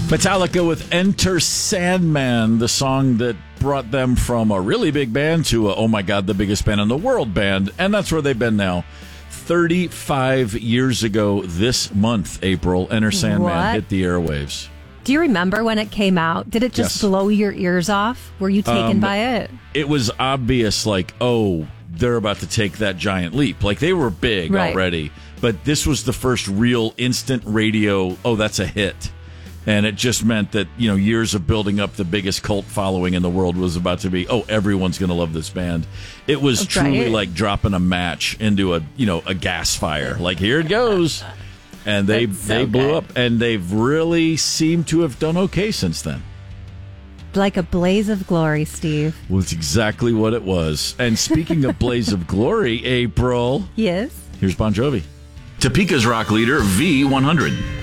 Metallica with Enter Sandman, the song that brought them from a really big band to oh my God, the biggest band in the world band. And that's where they've been now. 35 years ago this month, April, Enter Sandman hit the airwaves. Do you remember when it came out? Did it just blow your ears off? Were you taken by it? It was obvious, like, oh, they're about to take that giant leap. Like, they were big already, but this was the first real instant radio, oh, that's a hit. And it just meant that, you know, years of building up the biggest cult following in the world was about to be, oh, everyone's going to love this band. It was truly like dropping a match into a gas fire. Like, here it goes. And they blew up, and they've really seemed to have done okay since then. Like a blaze of glory, Steve. Well, it's exactly what it was. And speaking of blaze of glory, April. Yes? Here's Bon Jovi. Topeka's rock leader, V100.